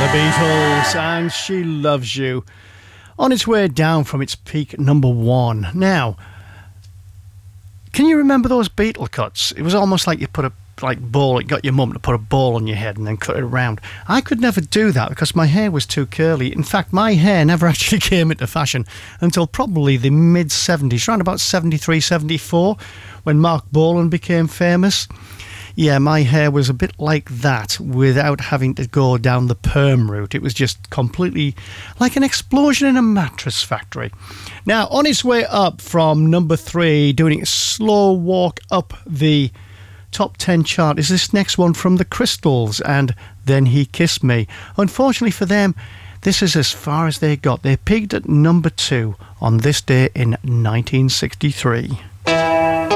Beatles and She Loves You, on its way down from its peak number one. Now, can you remember those Beatle cuts? It was almost like you put a ball, it got your mum to put a ball on your head and then cut it around. I could never do that because my hair was too curly. In fact, my hair never actually came into fashion until probably the mid-70s, around about 73, 74, when Mark Bolan became famous. Yeah, my hair was a bit like that without having to go down the perm route. It was just completely like an explosion in a mattress factory. Now, on its way up from number 3, doing a slow walk up the top 10 chart, is this next one from the Crystals, and Then He Kissed Me. Unfortunately for them, this is as far as they got. They peaked at number 2 on this day in 1963.